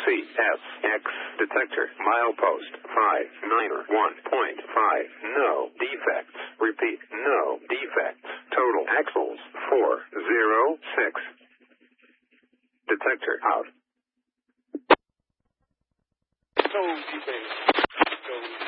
CSX detector. Milepost 591.5. No defects. Repeat, no defects. Total axles 406. Detector out. So, you say,